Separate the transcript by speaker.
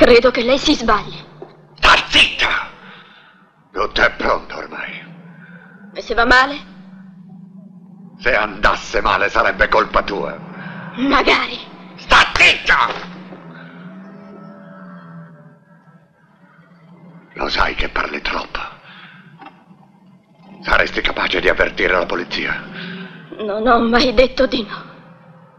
Speaker 1: Credo che lei si sbagli.
Speaker 2: Sta zitta! Tutto è pronto ormai.
Speaker 1: E se va male?
Speaker 2: Se andasse male sarebbe colpa tua.
Speaker 1: Magari.
Speaker 2: Sta zitta! Lo sai che parli troppo. Saresti capace di avvertire la polizia?
Speaker 1: Non ho mai detto di no.